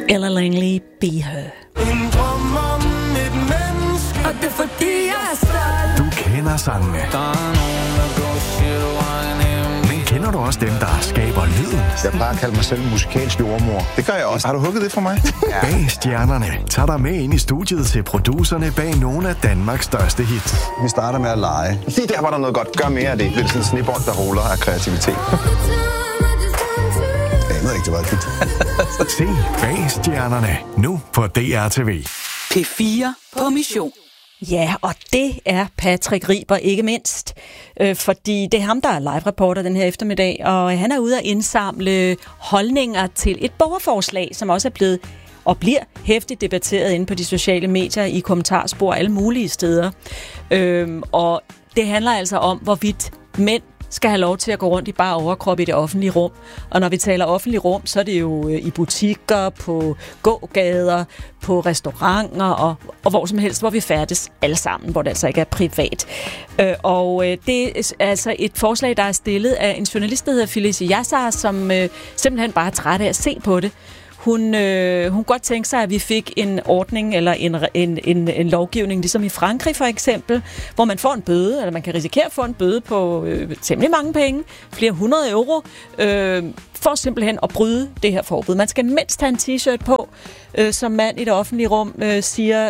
Ella Langley, Be Her. Og det er fordi, jeg er stolt. Du kender sangene. Men kender du også dem, der skaber lyden? Jeg plejer at kalde mig selv musikalsk jordmor. Det gør jeg også. Har du hugget det for mig? Ja. Bag stjernerne tager dig med ind i studiet til producerne bag nogle af Danmarks største hits. Vi starter med at lege. Lige der var der noget godt. Gør mere af det. Det er sådan en snebold, der ruller af kreativitet. Jeg ved ikke, det var et hit. Se Bag stjernerne nu på DRTV. P4 på mission. Ja, og det er Patrick Riber ikke mindst, fordi det er ham, der er live-reporter den her eftermiddag, og han er ude at indsamle holdninger til et borgerforslag, som også er blevet og bliver hæftigt debatteret inde på de sociale medier, i kommentarspor alle mulige steder. Og det handler altså om, hvorvidt mænd skal have lov til at gå rundt i bare overkrop i det offentlige rum. Og når vi taler offentlige rum, så er det jo i butikker, på gågader, på restauranter og hvor som helst, hvor vi færdes alle sammen, hvor det altså ikke er privat. Og det er altså et forslag, der er stillet af en journalist, der hedder Phyllis Yassar, som simpelthen bare er træt af at se på det. Hun godt tænke sig, at vi fik en ordning eller en lovgivning, ligesom i Frankrig for eksempel, hvor man får en bøde, eller man kan risikere at få en bøde på temmelig mange penge, flere 100 euro, for simpelthen at bryde det her forbud. Man skal mindst have en t-shirt på, som mand i det offentlige rum, siger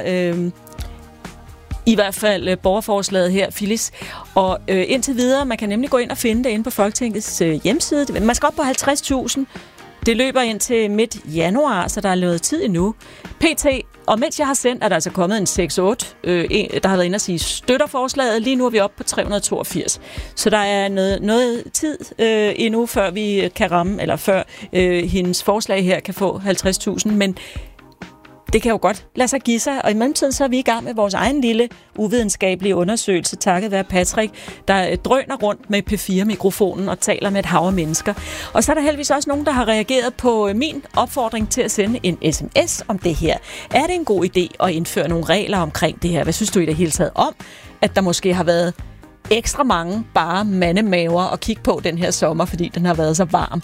i hvert fald borgerforslaget her, Phyllis. Og indtil videre, man kan nemlig gå ind og finde det inde på Folketingets hjemmeside. Man skal op på 50.000. Det løber ind til midt januar, så der er noget tid endnu. PT, og mens jeg har sendt, er der altså kommet en 6-8, der har været inde og sige, støtter forslaget. Lige nu er vi oppe på 382. Så der er noget tid endnu, før vi kan ramme, eller før hendes forslag her kan få 50.000. Men det kan jo godt lade sig give sig, og i mellemtiden så er vi i gang med vores egen lille uvidenskabelige undersøgelse, takket være Patrick, der drøner rundt med P4-mikrofonen og taler med et hav af mennesker. Og så er der heldigvis også nogen, der har reageret på min opfordring til at sende en sms om det her. Er det en god idé at indføre nogle regler omkring det her? Hvad synes du i det hele taget om, at der måske har været ekstra mange bare mandemaver at kigge på den her sommer, fordi den har været så varm?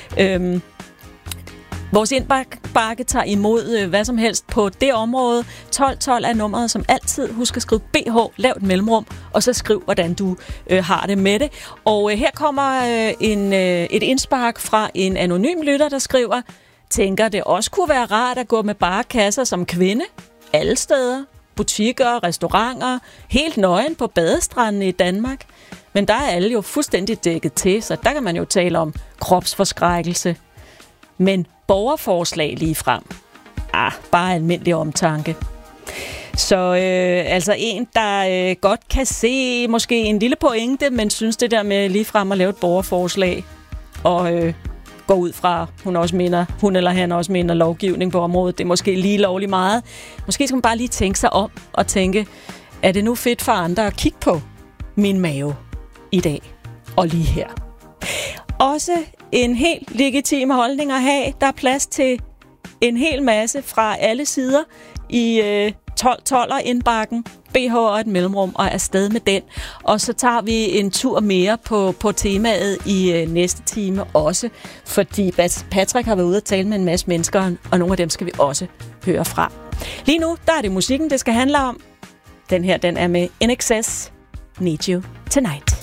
Vores indbakke tager imod hvad som helst på det område. 1212 er nummeret som altid. Husk at skrive BH, lav et mellemrum, og så skriv, hvordan du har det med det. Og her kommer et indspark fra en anonym lytter, der skriver, tænker det også kunne være rart at gå med bare kasser som kvinde alle steder. Butikker, restauranter, helt nøgen på badestrandene i Danmark. Men der er alle jo fuldstændig dækket til, så der kan man jo tale om kropsforskrækkelse. Men borgerforslag lige frem. Bare almindelig omtanke. Så altså en, der godt kan se måske en lille pointe, men synes det der med lige frem at lave et borgerforslag, og går ud fra, hun eller han også mener lovgivning på området, det er måske lige lovligt meget. Måske skal man bare lige tænke sig om og tænke, er det nu fedt for andre at kigge på min mave i dag og lige her? Også en helt legitim holdning at have. Der er plads til en hel masse fra alle sider i 12-12'er indbakken, BH og et mellemrum, og er afsted med den. Og så tager vi en tur mere på temaet i næste time også, fordi Patrick har været ude at tale med en masse mennesker, og nogle af dem skal vi også høre fra. Lige nu, der er det musikken, det skal handle om. Den her, den er med INXS, Need You Tonight.